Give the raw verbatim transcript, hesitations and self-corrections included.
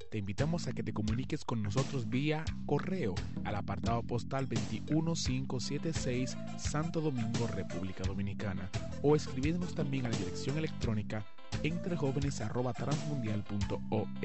te invitamos a que te comuniques con nosotros vía correo al apartado postal veintiuno mil quinientos setenta y seis, Santo Domingo, República Dominicana, o escribiéndonos también a la dirección electrónica entrejóvenes arroba transmundial punto org.